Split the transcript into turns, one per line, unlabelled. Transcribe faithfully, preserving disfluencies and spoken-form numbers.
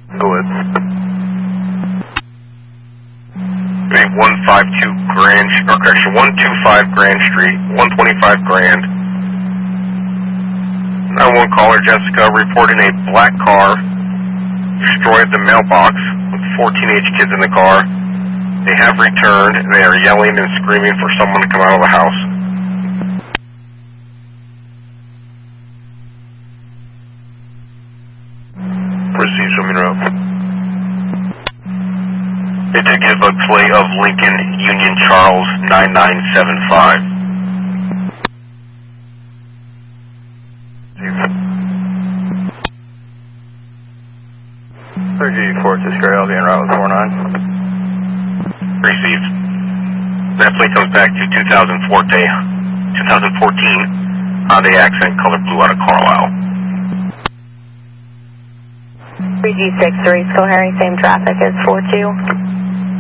Go ahead.
one fifty-two Grand, or correction, one twenty-five Grand Street, one twenty-five Grand. nine one caller Jessica reporting a black car destroyed the mailbox with fourteen age kids in the car. They have returned. They are yelling and screaming for someone to come out of the house.
Proceed, show me the route.
They did give a plate of Lincoln Union Charles nine nine seven five.
thirty four to Scary, I'll be en route with four nine.
Received. That plate comes back to two thousand fourteen, twenty fourteen Hyundai Accent, color blue out of Carlisle.
three G six three, still hearing same traffic as four two.